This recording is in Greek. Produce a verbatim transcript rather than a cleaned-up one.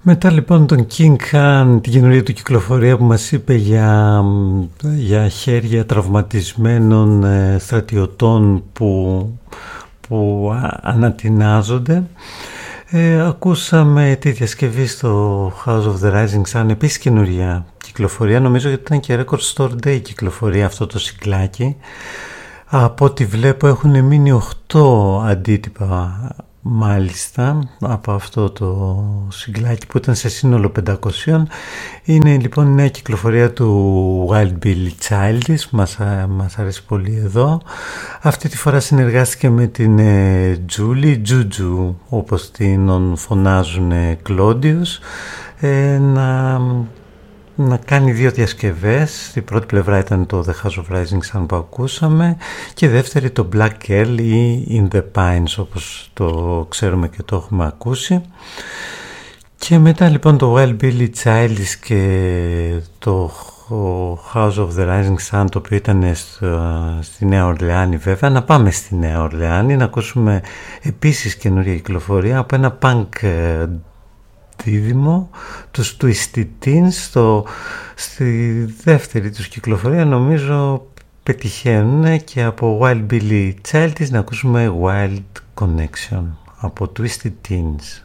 Μετά λοιπόν τον King Khan, την καινούργια του κυκλοφορία που μας είπε για, για χέρια τραυματισμένων ε, στρατιωτών που, που ανατινάζονται. Ε, ακούσαμε τη διασκευή στο House of the Rising Sun, επίσης καινούργια κυκλοφορία, νομίζω ότι ήταν και Record Store Day κυκλοφορία αυτό το συγκλάκι. Από ό,τι βλέπω έχουν μείνει οκτώ αντίτυπα μάλιστα από αυτό το συγκλάκι που ήταν σε σύνολο πεντακόσια. Είναι λοιπόν η νέα κυκλοφορία του Wild Billy Childish, μας, μας αρέσει πολύ εδώ. Αυτή τη φορά συνεργάστηκε με την ε, Julie, Juju όπως την φωνάζουν Claudius, ε, να... να κάνει δύο διασκευές. Η πρώτη πλευρά ήταν το The House of Rising Sun που ακούσαμε και η δεύτερη το Black Girl ή In the Pines όπως το ξέρουμε και το έχουμε ακούσει. Και μετά λοιπόν το Wild Billy Childish και το House of the Rising Sun, το οποίο ήταν στη Νέα Ορλεάνη βέβαια. Να πάμε στη Νέα Ορλεάνη να ακούσουμε επίσης καινούργια κυκλοφορία από ένα punk δίδυμο, τους Twisted Teens. Στο, στη δεύτερη τους κυκλοφορία νομίζω πετυχαίνουν και από Wild Billy Childish να ακούσουμε Wild Connection από Twisted Teens.